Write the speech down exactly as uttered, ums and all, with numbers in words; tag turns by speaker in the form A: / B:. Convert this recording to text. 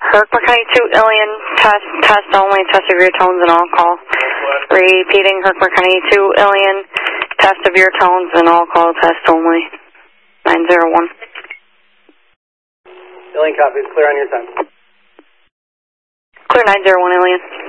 A: Herc McConaughey two, Ilion, test, test only, test of your tones and all call. Repeating, Herc McConaughey two, Ilion, test of your tones and all call, test only. nine zero one.
B: Ilion copies, clear on your time.
A: Clear nine zero one, Ilion.